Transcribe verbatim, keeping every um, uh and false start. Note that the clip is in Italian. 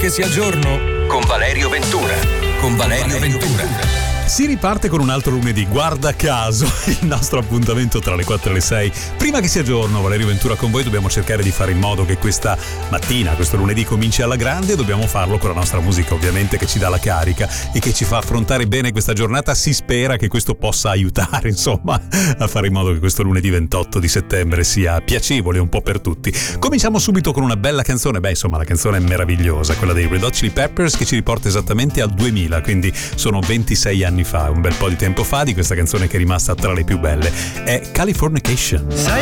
Che sia giorno con Valerio Ventura. Con Valerio Ventura. Si riparte con un altro lunedì, guarda caso, il nostro appuntamento tra le quattro e le sei. Prima che sia giorno, Valerio Ventura con voi, dobbiamo cercare di fare in modo che questa mattina, questo lunedì cominci alla grande, e dobbiamo farlo con la nostra musica ovviamente che ci dà la carica e che ci fa affrontare bene questa giornata. Si spera che questo possa aiutare, insomma, a fare in modo che questo lunedì ventotto di settembre sia piacevole un po' per tutti. Cominciamo subito con una bella canzone, beh insomma la canzone è meravigliosa, quella dei Red Hot Chili Peppers, che ci riporta esattamente al duemila, quindi sono ventisei anni fa, un bel po' di tempo fa, di questa canzone che è rimasta tra le più belle. È Californication.